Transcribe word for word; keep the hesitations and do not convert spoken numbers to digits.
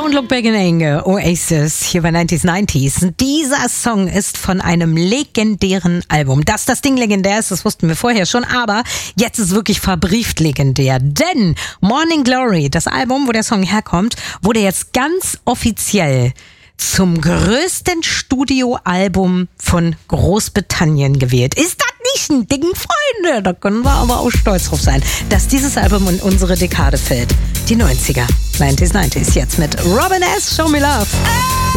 Don't Look Back in Anger, Oasis, hier bei neunzig neunzig. Dieser Song ist von einem legendären Album. Dass das Ding legendär ist, das wussten wir vorher schon, aber jetzt ist wirklich verbrieft legendär. Denn Morning Glory, das Album, wo der Song herkommt, wurde jetzt ganz offiziell zum größten Studioalbum von Großbritannien gewählt. Ist das nicht ein Ding, Freunde? Da können wir aber auch stolz drauf sein, dass dieses Album in unsere Dekade fällt. Die neunziger. neunzig neunzig jetzt mit Robin S. Show Me Love.